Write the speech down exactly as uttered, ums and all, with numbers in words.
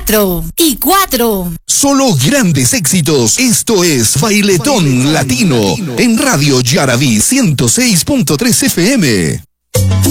cuatro y cuatro. Solo grandes éxitos. Esto es Bailetón, Bailetón Latino, Latino en Radio Yaraví ciento seis punto tres F M.